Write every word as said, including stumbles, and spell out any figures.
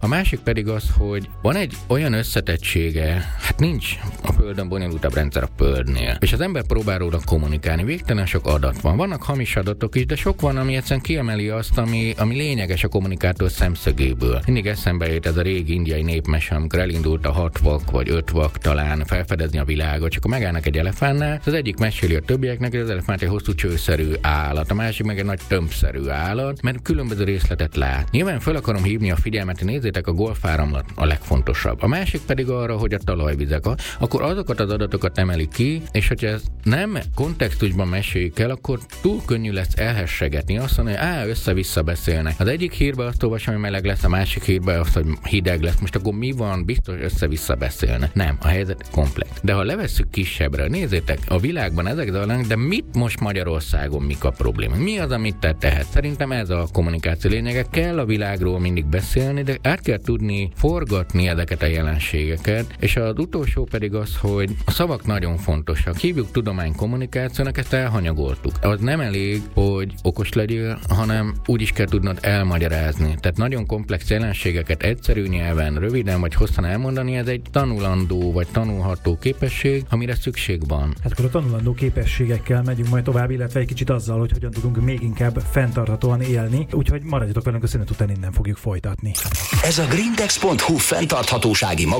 A másik pedig az, hogy van egy olyan összetettsége, hát nincs a Földön bonyolultabb rendszer a Földnél, és az ember próbál róla kommunikálni. Végtelen sok adat van. Vannak hamis adatok is, de sok van, ami egyszerűen kiemeli azt, ami, ami lényeges a kommunikátor szemszögéből. Mindig eszembe jut ez a régi indiai népmese, amikor elindult a hat vak vagy öt vak talán felfedezni a világot, csak megállnak egy elefántnál, az egyik meséli a többieknek, hogy az elefánt egy hosszú csőszerű állat, a másik meg egy nagy tömbszerű állat, mert különböző részletet lát. Nyilván fel akarom hívni a figyelmet, hogy nézzétek, a golfáramlat a legfontosabb. A másik pedig arra, hogy a talajvizek. Akkor azokat az adatokat emeli ki, és hogyha ez nem kontextusban meséljük el, akkor túl könnyű lesz elhessegetni. Azt mondani, hogy á, össze-vissza beszélnek. Az egyik hírben azt olvasom, hogy meleg lesz, a másik hírben azt, hogy hideg lesz. Most akkor mi van? Biztos össze-vissza beszélnek. Nem, a helyzet komplex. De ha levesszük kisebbre, nézzétek, a világban ezek zajlanak, de mit most Magyarországon mik a probléma? Mi az, amit te tehet? Szerintem ez a kommunikáció lényege. Kell a világról mindig beszélni, de át kell tudni forgatni ezeket a jelenségeket, és az utolsó pedig az, hogy a szavak nagyon fontosak. Hívjuk tudománykommunikációnak, ezt elhanyagoltuk. Az nem elég, hogy okos legyél, hanem úgy is kell tudnod elmagyarázni. Tehát nagyon komplex jelenségeket egyszerű nyelven, röviden vagy hosszan elmondani, ez egy tanulandó vagy tanulható képesség, amire szükség van. Hát akkor a tanulandó képességekkel megyünk majd tovább, illetve egy kicsit azzal, hogy hogyan tudunk még inkább fenntarthatóan élni, úgyhogy maradjatok velünk, a szünet után innen fogjuk folytatni. Ez a grindex pont hu fenntarthatósági magazin